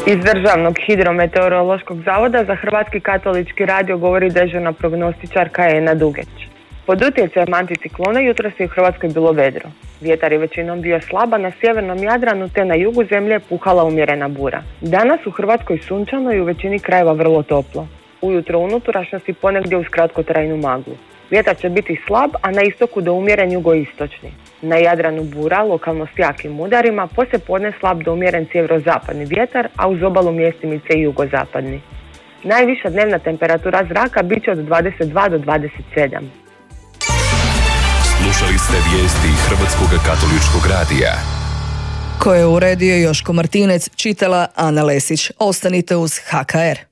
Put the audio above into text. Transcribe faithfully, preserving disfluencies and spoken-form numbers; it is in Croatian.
Iz Državnog hidrometeorološkog zavoda za Hrvatski katolički radio govori dežurna prognostičarka Ena Dugeć. Pod utjecajem anticiklona jutros je u Hrvatskoj bilo vedro. Vjetar je većinom bio slaba na sjevernom Jadranu te na jugu zemlje puhala umjerena bura. Danas u Hrvatskoj sunčano i u većini krajeva vrlo toplo. Ujutro u unutrašnjosti ponegdje uz kratkotrajnu maglu. Vjetar će biti slab, a na istoku do umjeren jugoistočni. Na Jadranu bura, lokalno s jakim udarima, poslije podne slab do umjeren sjeverozapadni vjetar, a uz obalu mjestimice i jugozapadni. Najviša dnevna temperatura zraka bit će od dvadeset dva do dvadeset sedam. Slušali ste vijesti Hrvatskog katoličkog radija. Koje je uredio Joško Martinec, čitala Ana Lesić. Ostanite uz H K R.